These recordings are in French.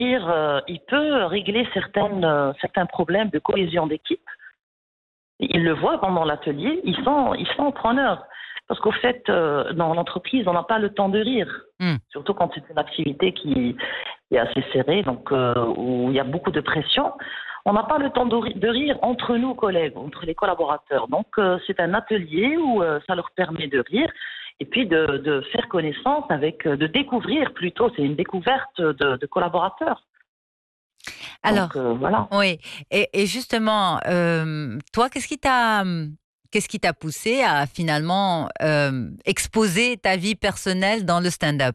il peut régler certains problèmes de cohésion d'équipe. Ils le voient pendant l'atelier, ils sont preneurs. Parce qu'au fait, dans l'entreprise, on n'a pas le temps de rire. Hmm. Surtout quand c'est une activité qui est assez serrée, donc où il y a beaucoup de pression. On n'a pas le temps de rire entre nous, collègues, entre les collaborateurs. Donc, c'est un atelier où ça leur permet de rire et puis de faire connaissance de découvrir plutôt. C'est une découverte de collaborateurs. Alors, Donc, voilà. oui. Et justement, toi, qu'est-ce qui t'a poussé à finalement exposer ta vie personnelle dans le stand-up?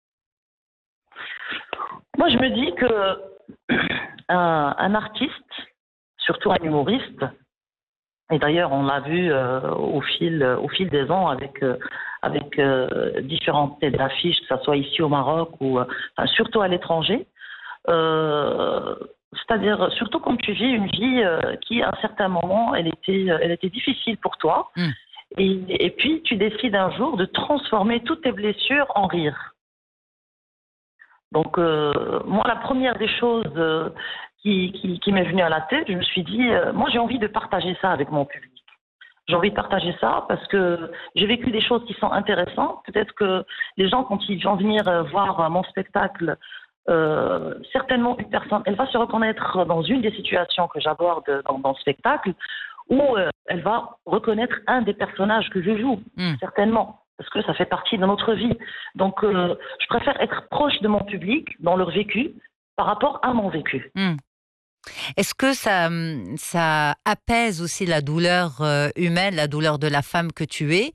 Moi, je me dis que un artiste, surtout un humoriste, et d'ailleurs, on l'a vu au fil des ans avec différentes têtes d'affiches, que ce soit ici au Maroc ou surtout à l'étranger. C'est-à-dire, surtout quand tu vis une vie qui, à un certain moment, elle était difficile pour toi. Mm. Et puis, tu décides un jour de transformer toutes tes blessures en rire. Donc, moi, la première des choses qui m'est venue à la tête, je me suis dit, moi, j'ai envie de partager ça avec mon public. J'ai envie de partager ça parce que j'ai vécu des choses qui sont intéressantes. Peut-être que les gens, quand ils vont venir voir mon spectacle, certainement une personne, elle va se reconnaître dans une des situations que j'aborde dans le spectacle, où elle va reconnaître un des personnages que je joue, certainement, parce que ça fait partie de notre vie. Donc, je préfère être proche de mon public dans leur vécu par rapport à mon vécu. Est-ce que ça apaise aussi la douleur humaine, la douleur de la femme que tu es,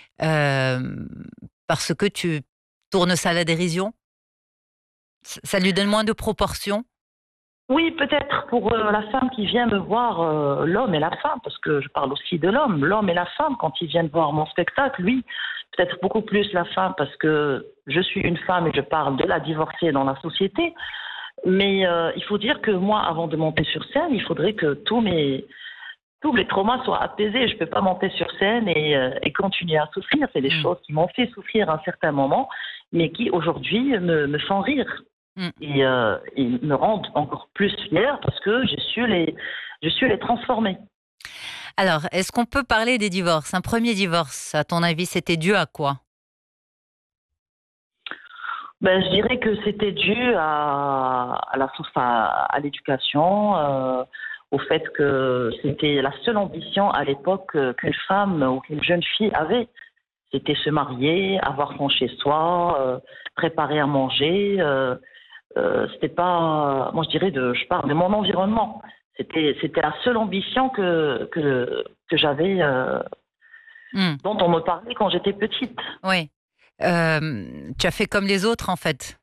parce que tu tournes ça à la dérision? Ça lui donne moins de proportions? Oui, peut-être pour la femme qui vient me voir, l'homme et la femme, parce que je parle aussi de l'homme et la femme, quand ils viennent voir mon spectacle, oui, peut-être beaucoup plus la femme, parce que je suis une femme et je parle de la divorcée dans la société. Mais il faut dire que moi, avant de monter sur scène, il faudrait que tous les traumas soient apaisés. Je ne peux pas monter sur scène et continuer à souffrir. C'est des choses qui m'ont fait souffrir à un certain moment, mais qui aujourd'hui me font rire. Et me rendent encore plus fière parce que j'ai su les transformer. Alors, est-ce qu'on peut parler des divorces? Un premier divorce, à ton avis, c'était dû à quoi? Ben, je dirais que c'était dû à l'éducation, au fait que c'était la seule ambition à l'époque qu'une femme ou qu'une jeune fille avait. C'était se marier, avoir son chez-soi, préparer à manger. C'était pas, moi je dirais je parle de mon environnement. C'était la seule ambition que j'avais, dont on me parlait quand j'étais petite. Oui. Tu as fait comme les autres en fait.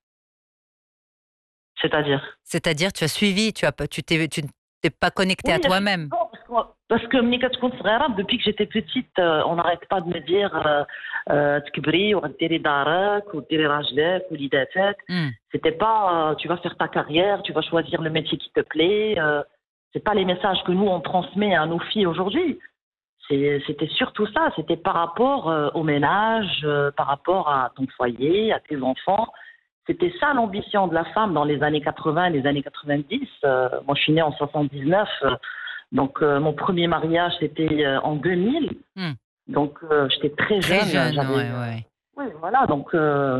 C'est-à-dire tu as suivi, tu t'es pas connecté à toi-même. Parce que depuis que j'étais petite, on n'arrête pas de me dire تكبري وغديري دارك وديري راجلك وليداتك. C'était pas tu vas faire ta carrière, tu vas choisir le métier qui te plaît. C'est pas les messages que nous on transmet à nos filles aujourd'hui. C'était surtout ça, c'était par rapport au ménage, par rapport à ton foyer, à tes enfants. C'était ça l'ambition de la femme dans les années 80, les années 90. Moi, je suis née en 79. Donc, mon premier mariage, c'était en 2000. Donc, j'étais très jeune. Oui, voilà. Donc,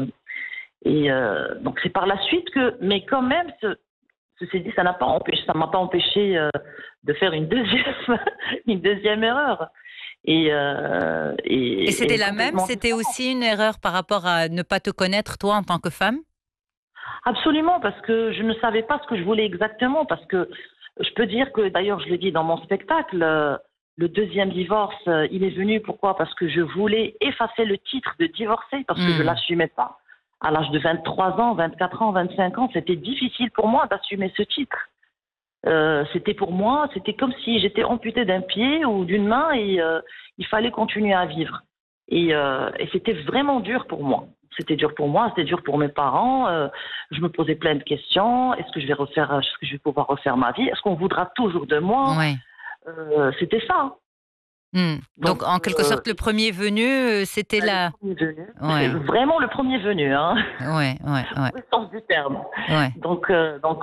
donc c'est par la suite que... Mais quand même, ceci dit, ça m'a pas empêché de faire une deuxième erreur. Et c'était la même? C'était aussi une erreur par rapport à ne pas te connaître, toi, en tant que femme? Absolument, parce que je ne savais pas ce que je voulais exactement, parce que je peux dire que, d'ailleurs, je le dis dans mon spectacle, le deuxième divorce, il est venu, pourquoi? Parce que je voulais effacer le titre de divorcé, parce que je ne l'assumais pas. À l'âge de 23 ans, 24 ans, 25 ans, c'était difficile pour moi d'assumer ce titre. C'était pour moi, c'était comme si j'étais amputée d'un pied ou d'une main et il fallait continuer à vivre. Et c'était vraiment dur pour moi. C'était dur pour moi, c'était dur pour mes parents. Je me posais plein de questions. Est-ce que je vais pouvoir refaire ma vie? Est-ce qu'on voudra toujours de moi? Ouais. C'était ça. Donc, en quelque sorte, le premier venu, c'était la... Le premier venu. Ouais. C'est vraiment le premier venu, hein. Ouais, ouais, ouais. Au sens du terme. Ouais. Donc,